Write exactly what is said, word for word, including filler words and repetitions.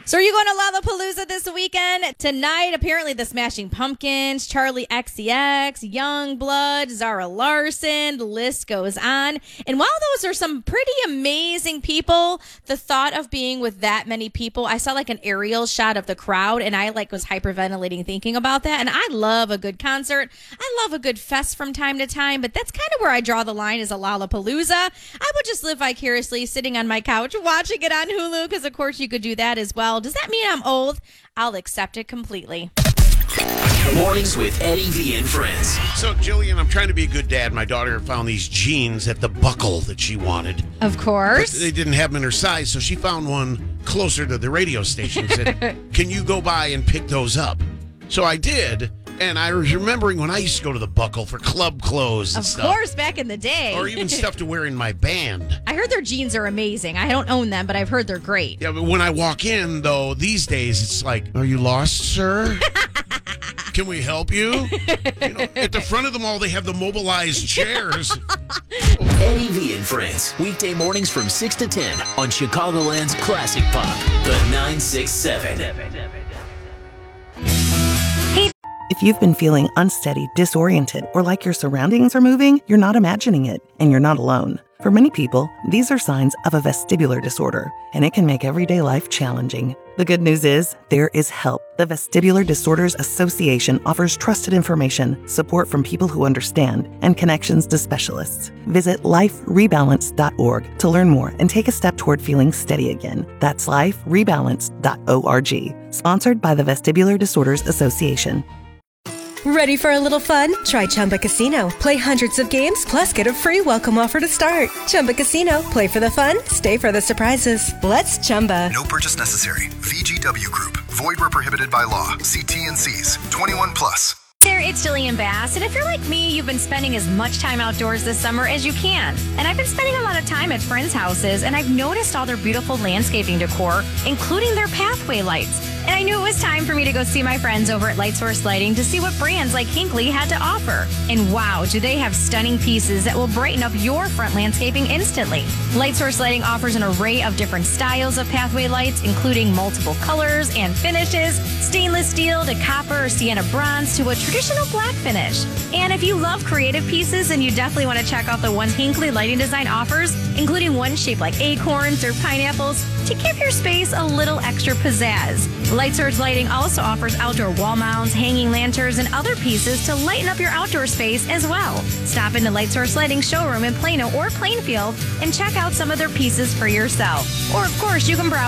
So are you going to Lollapalooza this weekend? Tonight, apparently the Smashing Pumpkins, Charlie X C X, Youngblood, Zara Larsson, the list goes on. And while those are some pretty amazing people, the thought of being with that many people, I saw like an aerial shot of the crowd and I like was hyperventilating thinking about that. And I love a good concert. I love a good fest from time to time, but that's kind of where I draw the line is a Lollapalooza. I would just live vicariously sitting on my couch watching it on Hulu because of course you could do that as well. Does that mean I'm old? I'll accept it completely. Mornings with Eddie V and friends. So, Jillian, I'm trying to be a good dad. My daughter found these jeans at the Buckle that she wanted. Of course. But they didn't have them in her size, so she found one closer to the radio station and said, can you go by and pick those up? So I did, and I was remembering when I used to go to the Buckle for club clothes and of stuff. Of course, back in the day. Or even stuff to wear in my band. I heard their jeans are amazing. I don't own them, but I've heard they're great. Yeah, but when I walk in, though, these days, it's like, are you lost, sir? Can we help you? You know, at the front of the mall, they have the mobilized chairs. Eddie V and friends, weekday mornings from six to ten on Chicagoland's Classic Pop, the nine six seven. If you've been feeling unsteady, disoriented, or like your surroundings are moving, you're not imagining it, and you're not alone. For many people, these are signs of a vestibular disorder, and it can make everyday life challenging. The good news is, there is help. The Vestibular Disorders Association offers trusted information, support from people who understand, and connections to specialists. Visit life rebalance dot org to learn more and take a step toward feeling steady again. That's life rebalance dot org. Sponsored by the Vestibular Disorders Association. Ready for a little fun? Try Chumba Casino. Play hundreds of games, plus get a free welcome offer to start. Chumba Casino. Play for the fun, stay for the surprises. Let's Chumba. No purchase necessary. V G W Group. Void where prohibited by law. See T and C's. twenty-one plus. There, it's Jillian Bass, and if you're like me, you've been spending as much time outdoors this summer as you can. And I've been spending a lot of time at friends' houses, and I've noticed all their beautiful landscaping decor, including their pathway lights. And I knew it was time for me to go see my friends over at Light Source Lighting to see what brands like Hinkley had to offer. And wow, do they have stunning pieces that will brighten up your front landscaping instantly. Light Source Lighting offers an array of different styles of pathway lights, including multiple colors and finishes, stainless steel to copper or sienna bronze to a traditional black finish. And if you love creative pieces, then you definitely want to check out the ones Hinkley Lighting Design offers, including ones shaped like acorns or pineapples to give your space a little extra pizzazz. Light Source Lighting also offers outdoor wall mounts, hanging lanterns, and other pieces to lighten up your outdoor space as well. Stop into Light Source Lighting showroom in Plano or Plainfield and check out some of their pieces for yourself. Or, of course, you can browse